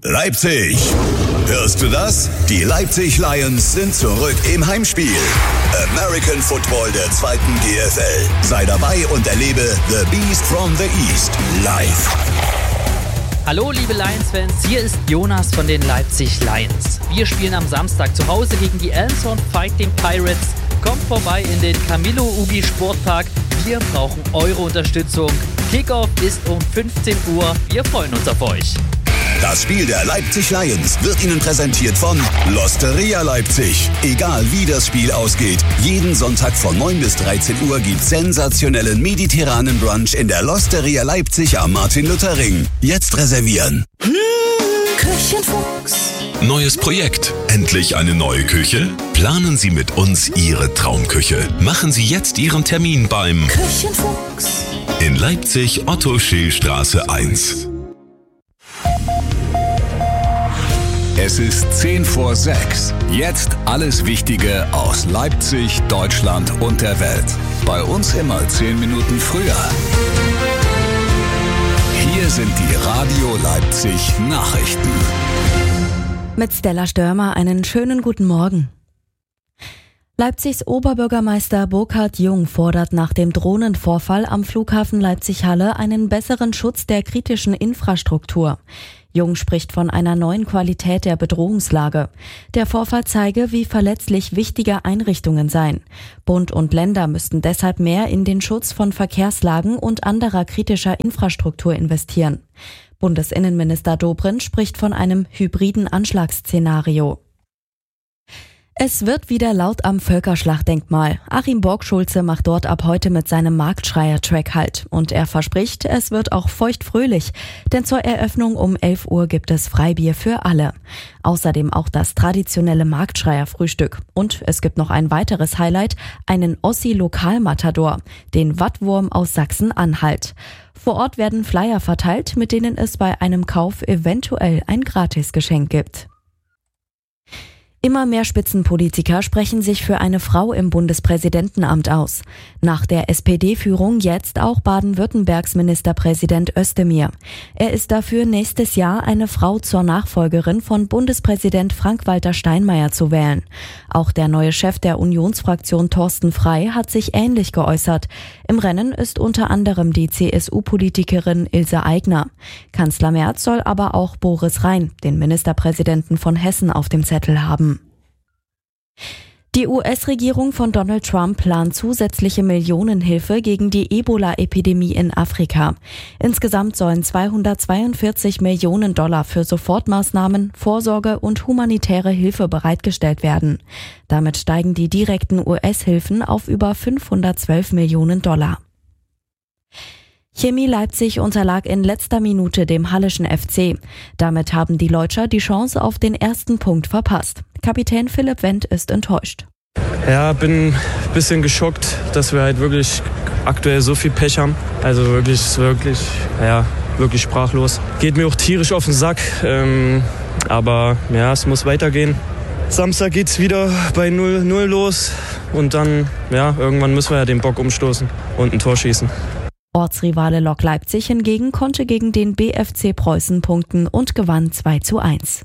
Leipzig. Hörst du das? Die Leipzig Lions sind zurück im Heimspiel. American Football der 2. GFL. Sei dabei und erlebe The Beast from the East live. Hallo liebe Lions-Fans, hier ist Jonas von den Leipzig Lions. Wir spielen am Samstag zu Hause gegen die Elmshorn Fighting Pirates. Kommt vorbei in den Camillo Ugi Sportpark. Wir brauchen eure Unterstützung. Kickoff ist um 15 Uhr. Wir freuen uns auf euch. Das Spiel der Leipzig Lions wird Ihnen präsentiert von L'Osteria Leipzig. Egal wie das Spiel ausgeht, jeden Sonntag von 9 bis 13 Uhr gibt's sensationellen mediterranen Brunch in der L'Osteria Leipzig am Martin-Luther-Ring. Jetzt reservieren. Küchenfuchs. Neues Projekt. Endlich eine neue Küche? Planen Sie mit uns Ihre Traumküche. Machen Sie jetzt Ihren Termin beim Küchenfuchs. in Leipzig Otto-Scheel-Straße 1. Es ist 10 vor 6. Jetzt alles Wichtige aus Leipzig, Deutschland und der Welt. Bei uns immer 10 Minuten früher. Hier sind die Radio Leipzig Nachrichten. Mit Stella Störmer einen schönen guten Morgen. Leipzigs Oberbürgermeister Burkhard Jung fordert nach dem Drohnenvorfall am Flughafen Leipzig-Halle einen besseren Schutz der kritischen Infrastruktur. Jung spricht von einer neuen Qualität der Bedrohungslage. Der Vorfall zeige, wie verletzlich wichtige Einrichtungen seien. Bund und Länder müssten deshalb mehr in den Schutz von Verkehrslagen und anderer kritischer Infrastruktur investieren. Bundesinnenminister Dobrindt spricht von einem hybriden Anschlagsszenario. Es wird wieder laut am Völkerschlachtdenkmal. Achim Borgschulze macht dort ab heute mit seinem Marktschreier-Track Halt. Und er verspricht, es wird auch feuchtfröhlich. Denn zur Eröffnung um 11 Uhr gibt es Freibier für alle. Außerdem auch das traditionelle Marktschreier-Frühstück. Und es gibt noch ein weiteres Highlight, einen Ossi-Lokalmatador, den Wattwurm aus Sachsen-Anhalt. Vor Ort werden Flyer verteilt, mit denen es bei einem Kauf eventuell ein Gratisgeschenk gibt. Immer mehr Spitzenpolitiker sprechen sich für eine Frau im Bundespräsidentenamt aus. Nach der SPD-Führung jetzt auch Baden-Württembergs Ministerpräsident Özdemir. Er ist dafür, nächstes Jahr eine Frau zur Nachfolgerin von Bundespräsident Frank-Walter Steinmeier zu wählen. Auch der neue Chef der Unionsfraktion Thorsten Frey hat sich ähnlich geäußert. Im Rennen ist unter anderem die CSU-Politikerin Ilse Aigner. Kanzler Merz soll aber auch Boris Rhein, den Ministerpräsidenten von Hessen, auf dem Zettel haben. Die US-Regierung von Donald Trump plant zusätzliche Millionenhilfe gegen die Ebola-Epidemie in Afrika. Insgesamt sollen $242 Millionen für Sofortmaßnahmen, Vorsorge und humanitäre Hilfe bereitgestellt werden. Damit steigen die direkten US-Hilfen auf über $512 Millionen. Chemie Leipzig unterlag in letzter Minute dem Halleschen FC. Damit haben die Leutscher die Chance auf den ersten Punkt verpasst. Kapitän Philipp Wendt ist enttäuscht. Ja, bin ein bisschen geschockt, dass wir halt wirklich aktuell so viel Pech haben. Also wirklich sprachlos. Geht mir auch tierisch auf den Sack, aber ja, es muss weitergehen. Samstag geht's wieder bei 0-0 los und dann, ja, irgendwann müssen wir ja den Bock umstoßen und ein Tor schießen. Ortsrivale Lok Leipzig hingegen konnte gegen den BFC Preußen punkten und gewann 2:1.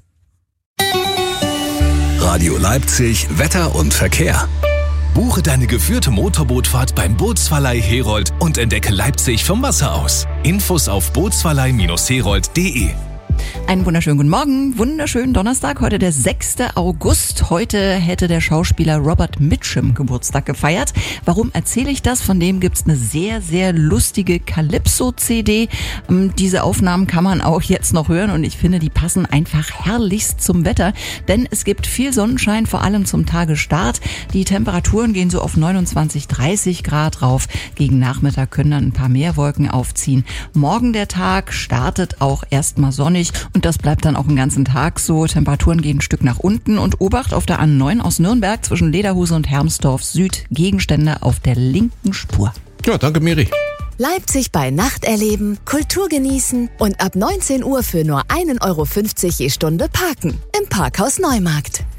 Radio Leipzig Wetter und Verkehr. Buche deine geführte Motorbootfahrt beim Bootsverleih Herold und entdecke Leipzig vom Wasser aus. Infos auf bootsverleih-herold.de. Einen wunderschönen guten Morgen, wunderschönen Donnerstag, heute der 6. August. Heute hätte der Schauspieler Robert Mitchum Geburtstag gefeiert. Warum erzähle ich das? Von dem gibt's eine sehr, sehr lustige Calypso-CD. Diese Aufnahmen kann man auch jetzt noch hören und ich finde, die passen einfach herrlichst zum Wetter, denn es gibt viel Sonnenschein, vor allem zum Tagesstart. Die Temperaturen gehen so auf 29, 30 Grad rauf. Gegen Nachmittag können dann ein paar mehr Wolken aufziehen. Morgen der Tag startet auch erstmal sonnig. Und das bleibt dann auch den ganzen Tag so. Temperaturen gehen ein Stück nach unten und Obacht auf der A9 aus Nürnberg zwischen Lederhuse und Hermsdorf Süd. Gegenstände auf der linken Spur. Ja, danke Miri. Leipzig bei Nacht erleben, Kultur genießen und ab 19 Uhr für nur 1,50 € je Stunde parken. Im Parkhaus Neumarkt.